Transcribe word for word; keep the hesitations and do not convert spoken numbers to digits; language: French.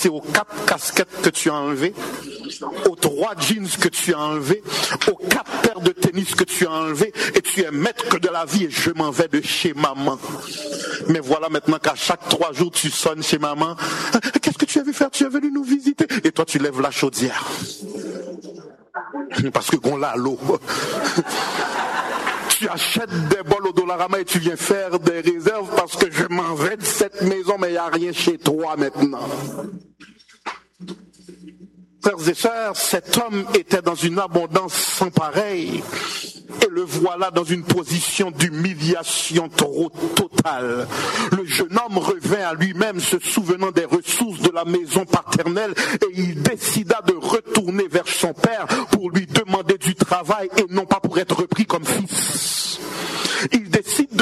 C'est aux quatre casquettes que tu as enlevées, aux trois jeans que tu as enlevés, aux quatre paires de tennis que tu as enlevés, et tu es maître de la vie et je m'en vais de chez maman. Mais voilà maintenant qu'à chaque trois jours tu sonnes chez maman. Qu'est-ce que tu as vu faire? Tu es venu nous visiter. Et toi tu lèves la chaudière. Parce que qu'on l'a à l'eau. Tu achètes des bols au Dollarama et tu viens faire des réserves parce que je m'en vais de cette maison, mais il n'y a rien chez toi maintenant. Frères et sœurs, cet homme était dans une abondance sans pareille et le voilà dans une position d'humiliation trop totale. Le jeune homme revint à lui-même, se souvenant des ressources de la maison paternelle, et il décida de retourner vers son père pour lui demander du travail et non pas pour être repris comme fils. Il décide de